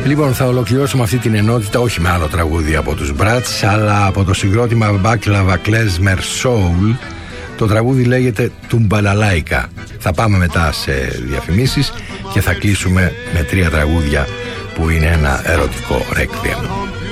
Λοιπόν, θα ολοκληρώσουμε αυτή την ενότητα όχι με άλλο τραγούδι από τους Bratz, αλλά από το συγκρότημα Baklava Klezmer Soul. Το τραγούδι λέγεται Τουμπαλαλάικα. Θα πάμε μετά σε διαφημίσεις και θα κλείσουμε με 3 τραγούδια που είναι ένα ερωτικό ρέκβιεμ.